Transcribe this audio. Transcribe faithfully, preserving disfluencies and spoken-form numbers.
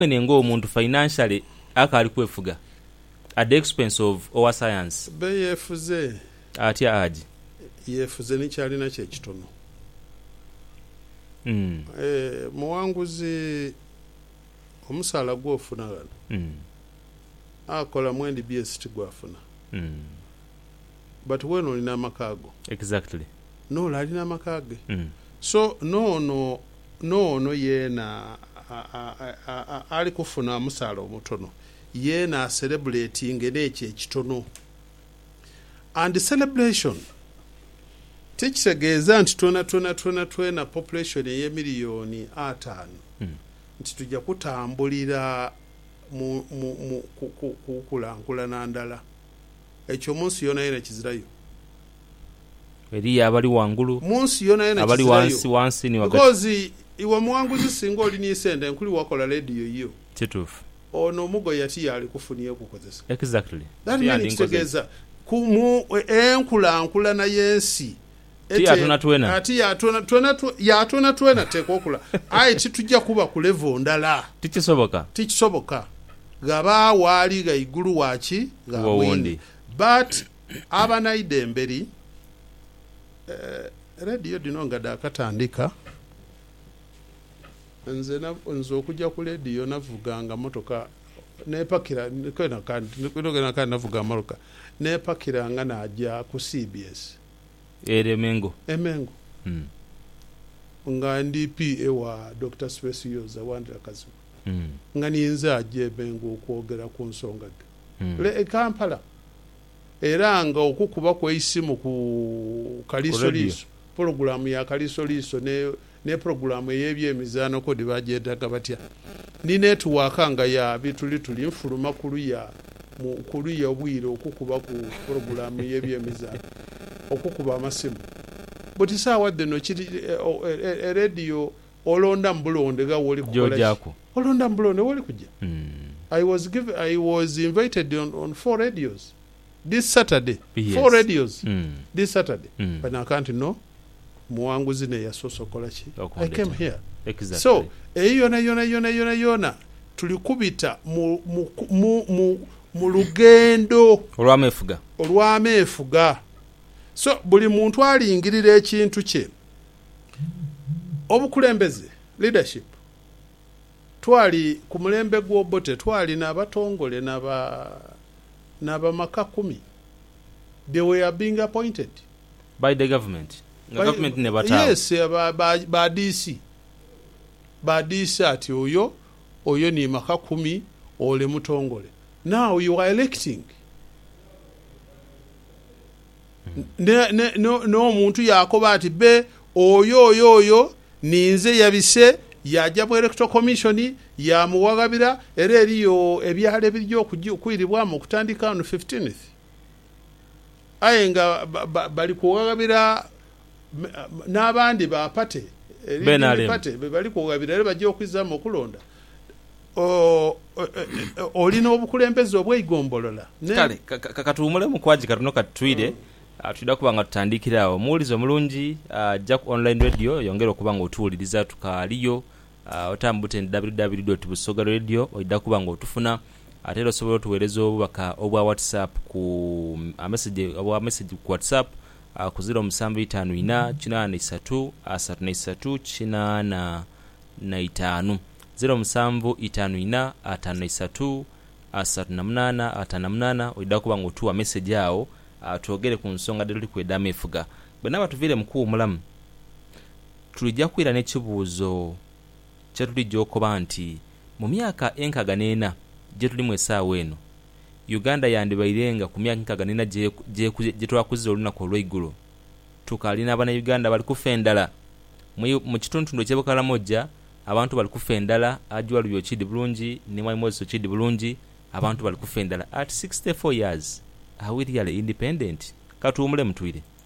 nengo omuntu financially akali kwefuga at the expense of our science be yefuze atya aji yefuze ni kyalina kye kitono mm. eh muwanguzi omusala gwofuna gano mm. akola mwendi B S T gwafuna mm. but when olina makago exactly no alina makage mm. so no no no no yena ali kufuna musala omutono yena celebrating n'ekyo ekitono and celebration tekitegeeza nti twena twena twena twena population ey'emiliyoni ataano mm. nti tujja kutambulira mu mu kukulaakulana ndala ekyo munsi yona yena kizirayo eri abali wangulu munsi yona yena abali wansi wansi ni wakati because iwe muwanguzi singa oli n'isente enkuli wakola radio yo kituufu ono mugo yati yali kufuniye kukozesa exactly that means tegeza kumu enkulankulana yensi eti atuna twena ati atuna twena yatuna twena tekokula ayi titujja kuba ku level ndala tikisoboka tikisoboka gaba wali ga iguru wachi ga windi but abanaide emberi eh, radio dinonga da katandika nze na nzo okujja ku radio navuganga motoka nepakira kwena kandi kwena kandi navuga motoka nepakira nga najja ku C B S ere mengo emengo mm. nga N D P ewa Doctor Specioza Wandera Kazu mm. nga ninza ajje bengo okwogera ku nsonga mm. le Kampala era nga okukuba kwa isimu ku Kalisoliso program ya Kalisoliso ne ne programu y'ebyemizano ko dibajeetaga batya ni network nga ya bituli tuli nfuluma kuluya mu kuluya obwire okukuba ku programu y'ebyemizano okukuba amasimu but sawa deno kiri e radio olonda mbulonde ga woli kukola olonda mbulonde woli kujja mm. I was given I was invited on, on four radios this Saturday yes. four radios mm. this Saturday mm. but I can't know muwanguzi ne yasoso kolachi I came here exactly. So eyo na yona yona yona yona tulikubita mu mu mu, mu, mu lugendo olwamefuga olwamefuga so buli muntu alingirira ekintu kye obukulembeze leadership twali ku mulembe gw'obote twali n'abatongole n'aba n'aba makakumi they were being appointed by the government By, government never tell yes ba ba, ba D C ba D C ati oyo oyo ni makakumi ole mutongole now you are electing mm. ne, ne, no no muntu yakoba ati be oyo oyo oyo ninze yabise yajja mu electoral commission ya muwagabira era eriyo ebyale bijjo kuiribwa mu kutandika on fifteenth ayenga bali ba, ba, kuwagabira n'abandi bapate benale pate bali kugabira era bajja okwizamu okulonda o olina obukulembeze obweyigombolola kale kakatumule mu kwaji katuno katwire atwida kubanga tutandikira awo mulizo mulungi Jack online radio yongera kubanga otuuliriza tukaliyo otambute w w w dot busoga radio oida kubanga otufuna ate osobola otuweereza obubaka obwa WhatsApp ku a message obwa message ku WhatsApp Uh, ku zero musanvu itaano ina kinaana isatu asatu na isatu kinaana na itaano zero musanvu itaano ina ataano na isatu asatu na munana ataano na munana oida kubanga otuwa message awo uh, tuogere ku nsonga deli kweda mefuga bwe naba tuvire mukuu mulamu tulijja kwira n'ekibuuzo kye tulijja okuba nti mu myaka enkaga n'ena gye tulimu essaawa eno Uganda yandibairenga ku myaka enkaga n'ena gye gye twakuziza olunaku olw'eggulu tukalina abana Uganda bali kufendala mu kitundu ky'Ebukalamoja abantu bali kufendala ajwa lubyo kidi bulungi ne mwa Moses kidi bulungi abantu bali kufendala at sixty-four years are we really independent katuumule mutwire